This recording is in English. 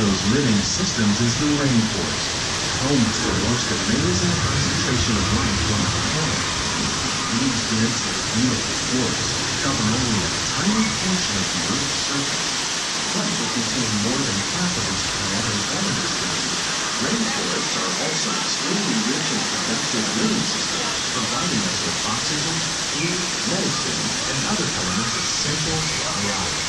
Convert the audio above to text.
those living systems is the rainforest, home to the most amazing concentration of life on the planet. These dense and beautiful forests cover only a tiny portion of the Earth's surface, but they contain more than half of its kinetic elements. Rainforests are also extremely rich and productive living systems, providing us with oxygen, food, medicine, and other elements essential for our lives.